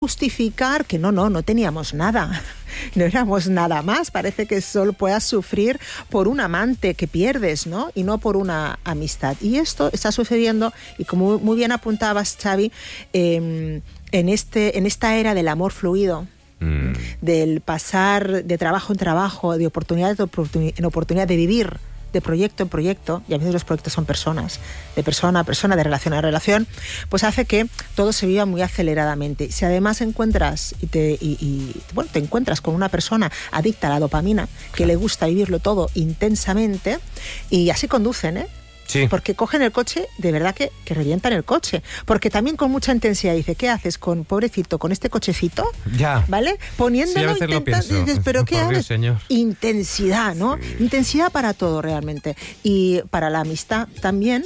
justificar que no teníamos nada. No éramos nada más. Parece que solo puedas sufrir por un amante que pierdes, ¿no? Y no por una amistad. Y esto está sucediendo, y como muy bien apuntabas, Xavi, en esta era del amor fluido, del pasar de trabajo en trabajo, de oportunidad en oportunidad, de vivir de proyecto en proyecto, y a veces los proyectos son personas, de persona a persona, de relación a relación, pues hace que todo se viva muy aceleradamente. Si además encuentras te encuentras con una persona adicta a la dopamina, que le gusta vivirlo todo intensamente, y así conducen, Sí. Porque cogen el coche, de verdad que revientan el coche. Porque también con mucha intensidad dice, ¿qué haces con pobrecito, con este cochecito? Ya. ¿Vale? Poniéndolo, sí, intentando, dices, ¿pero qué haces? Señor. Intensidad, ¿no? Sí. Intensidad para todo realmente. Y para la amistad también.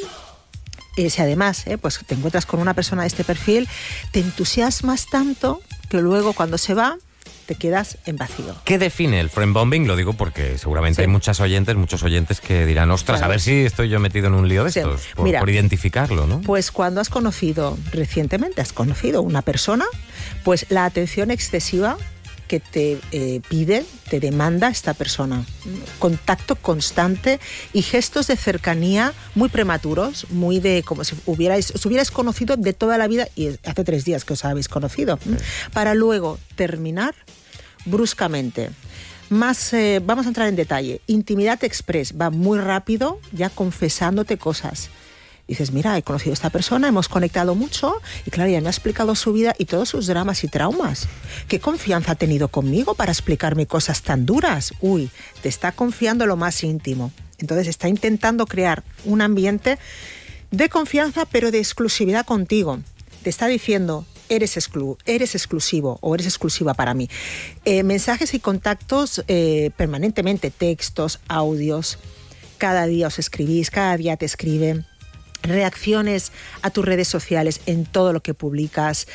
Si además pues te encuentras con una persona de este perfil, te entusiasmas tanto que luego cuando se va, te quedas en vacío. ¿Qué define el friendbombing? Lo digo porque seguramente hay muchos oyentes que dirán, ostras, claro, a ver si estoy yo metido en un lío de estos, por identificarlo, ¿no? Pues cuando recientemente has conocido una persona, pues la atención excesiva que te pide, te demanda esta persona. Contacto constante y gestos de cercanía muy prematuros, muy de como si os hubierais conocido de toda la vida, y hace 3 días que os habéis conocido, para luego terminar bruscamente. Vamos a entrar en detalle. Intimidad express, va muy rápido, ya confesándote cosas. Dices, mira, he conocido a esta persona, hemos conectado mucho, y claro, ya me ha explicado su vida y todos sus dramas y traumas. ¿Qué confianza ha tenido conmigo para explicarme cosas tan duras? Uy, te está confiando lo más íntimo. Entonces está intentando crear un ambiente de confianza, pero de exclusividad contigo. Te está diciendo, eres exclusivo o eres exclusiva para mí. Mensajes y contactos permanentemente, textos, audios. Cada día os escribís, cada día te escriben. Reacciones a tus redes sociales en todo lo que publicas.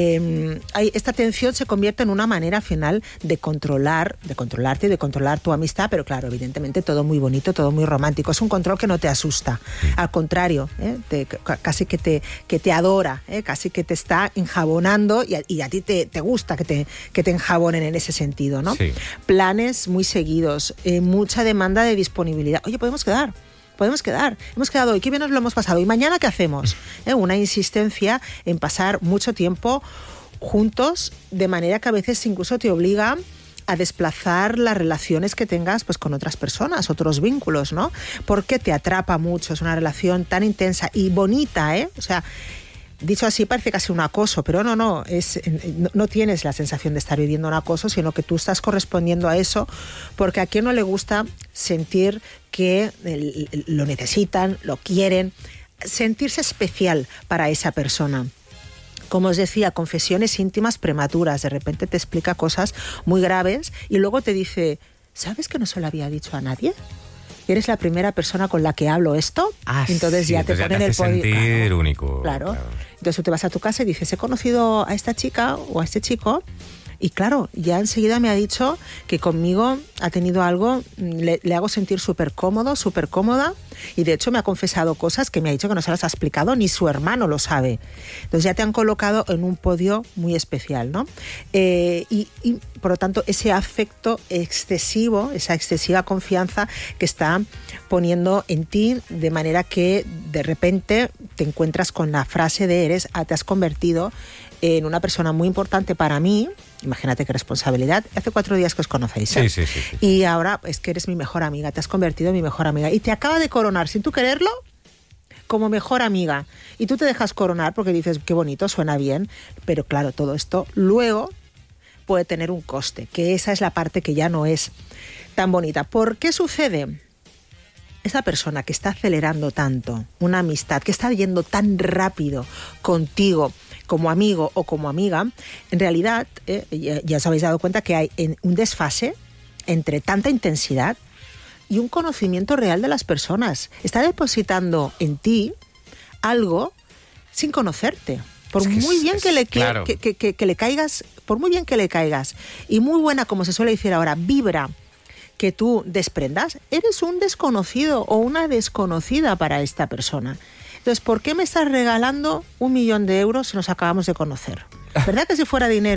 Esta atención se convierte en una manera final de controlarte y de controlar tu amistad, pero claro, evidentemente todo muy bonito, todo muy romántico. Es un control que no te asusta, al contrario, casi que te adora, casi que te está enjabonando, y a ti te gusta que te enjabonen en ese sentido, ¿no? Sí. Planes muy seguidos, mucha demanda de disponibilidad. Oye, podemos quedar, hemos quedado hoy, qué bien nos lo hemos pasado, y mañana ¿qué hacemos? Una insistencia en pasar mucho tiempo juntos, de manera que a veces incluso te obliga a desplazar las relaciones que tengas pues con otras personas, otros vínculos, ¿no? Porque te atrapa mucho, es una relación tan intensa y bonita, o sea, dicho así parece casi un acoso, pero no tienes la sensación de estar viviendo un acoso, sino que tú estás correspondiendo a eso, porque a quién no le gusta sentir que lo necesitan, lo quieren, sentirse especial para esa persona. Como os decía, confesiones íntimas prematuras, de repente te explica cosas muy graves y luego te dice, ¿sabes que no se lo había dicho a nadie? ¿Eres la primera persona con la que hablo esto? Entonces sí, ya te ponen el podio. Sentir único. Claro. Entonces tú te vas a tu casa y dices, he conocido a esta chica o a este chico, y claro, ya enseguida me ha dicho que conmigo ha tenido algo, le hago sentir súper cómodo, súper cómoda, y de hecho me ha confesado cosas que me ha dicho que no se las ha explicado, ni su hermano lo sabe. Entonces ya te han colocado en un podio muy especial, ¿no? Y por lo tanto ese afecto excesivo, esa excesiva confianza que está poniendo en ti, de manera que de repente te encuentras con la frase de te has convertido en una persona muy importante para mí. Imagínate qué responsabilidad. Hace 4 días que os conocéis, Sí. Y ahora es que eres mi mejor amiga, te has convertido en mi mejor amiga. Y te acaba de coronar, sin tú quererlo, como mejor amiga. Y tú te dejas coronar porque dices, qué bonito, suena bien. Pero claro, todo esto luego puede tener un coste, que esa es la parte que ya no es tan bonita. ¿Por qué sucede? Esa persona que está acelerando tanto una amistad, que está yendo tan rápido contigo como amigo o como amiga, en realidad ya os habéis dado cuenta que hay un desfase entre tanta intensidad y un conocimiento real de las personas. Está depositando en ti algo sin conocerte. Por muy bien que le caigas, por muy bien que le caigas, y muy buena, como se suele decir ahora, vibra que tú desprendas, eres un desconocido o una desconocida para esta persona. Entonces, ¿por qué me estás regalando 1 millón de euros si nos acabamos de conocer? ¿Verdad que si fuera dinero